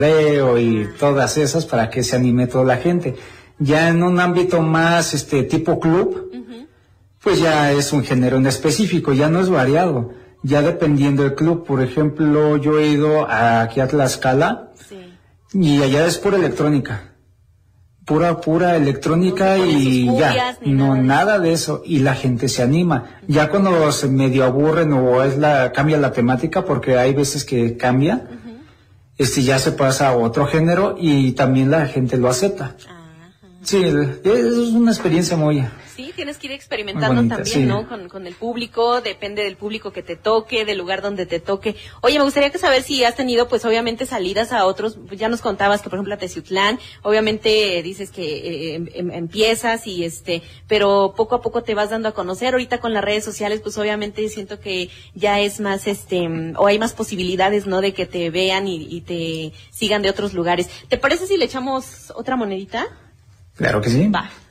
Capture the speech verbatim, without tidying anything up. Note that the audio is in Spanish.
y todas esas para que se anime toda la gente. Ya en un ámbito más este tipo club, uh-huh. pues ya es un género en específico, ya no es variado, ya dependiendo del club. Por ejemplo, yo he ido a, aquí a Tlaxcala, sí. y allá es pura electrónica, pura, pura electrónica no y ya, no, nada, nada de eso, y la gente se anima. Uh-huh. Ya cuando se medio aburren o es la, cambia la temática, porque hay veces que cambia, uh-huh. este ya se pasa a otro género y también la gente lo acepta. Ajá. Sí, es una experiencia muy... Sí, tienes que ir experimentando bonita, también, sí. ¿no? Con, con el público, depende del público que te toque, del lugar donde te toque. Oye, me gustaría que saber si has tenido, pues, obviamente, salidas a otros, ya nos contabas que, por ejemplo, a Teciutlán, obviamente, eh, dices que eh, em, empiezas y este, pero poco a poco te vas dando a conocer. Ahorita con las redes sociales, pues, obviamente, siento que ya es más, este, o hay más posibilidades, ¿no? De que te vean y, y te sigan de otros lugares. ¿Te parece si le echamos otra monedita? Claro que sí. Va.